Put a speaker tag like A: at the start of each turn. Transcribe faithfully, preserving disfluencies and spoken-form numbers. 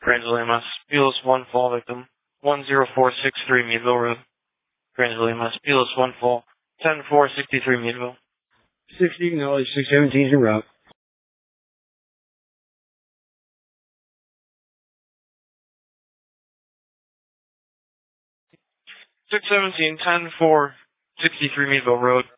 A: Grand Lima, Spiel's one fall victim, one zero four six three Meadville Road. Grand Lima, Spiel's one fall, ten four sixty-three Meadville.
B: sixty, acknowledge, six seventeen en route.
A: six seventeen, ten four sixty-three Meadville Road.